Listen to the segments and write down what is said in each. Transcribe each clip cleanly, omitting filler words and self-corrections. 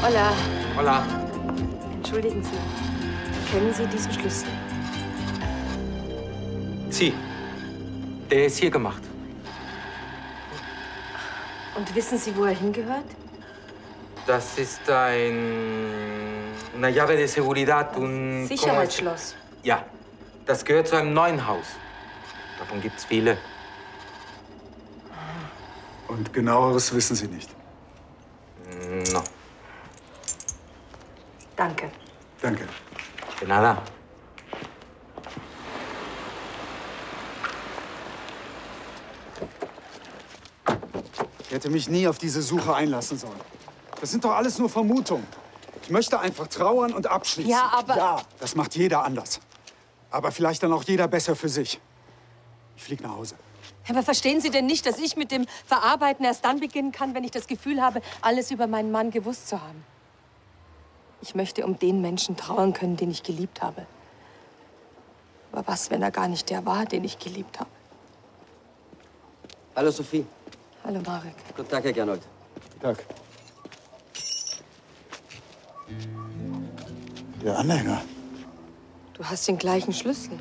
Hola. Hola. Entschuldigen Sie, kennen Sie diesen Schlüssel? Sie. Der ist hier gemacht. Und wissen Sie, wo er hingehört? Das ist una llave de seguridad, un... Sicherheitsschloss. Ja, das gehört zu einem neuen Haus. Davon gibt's viele. Und genaueres wissen Sie nicht. No. Danke. Danke. De nada. Ich hätte mich nie auf diese Suche einlassen sollen. Das sind doch alles nur Vermutungen. Ich möchte einfach trauern und abschließen. Ja, aber... Ja, das macht jeder anders. Aber vielleicht dann auch jeder besser für sich. Ich fliege nach Hause. Aber verstehen Sie denn nicht, dass ich mit dem Verarbeiten erst dann beginnen kann, wenn ich das Gefühl habe, alles über meinen Mann gewusst zu haben? Ich möchte um den Menschen trauern können, den ich geliebt habe. Aber was, wenn er gar nicht der war, den ich geliebt habe? Hallo Sophie. Hallo Marek. Guten Tag, Herr Gernot. Tag. Der Anhänger. Du hast den gleichen Schlüssel.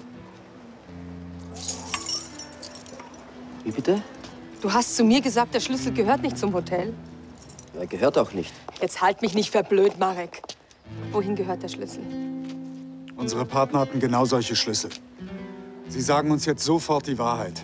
Wie bitte? Du hast zu mir gesagt, der Schlüssel gehört nicht zum Hotel. Er gehört auch nicht. Jetzt halt mich nicht für blöd, Marek. Wohin gehört der Schlüssel? Unsere Partner hatten genau solche Schlüssel. Sie sagen uns jetzt sofort die Wahrheit.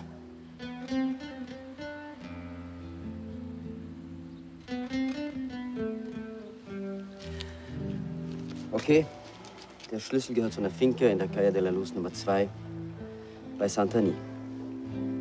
Okay. Der Schlüssel gehört zu einer Finca in der Calle de la Luz Nummer 2 bei Santani.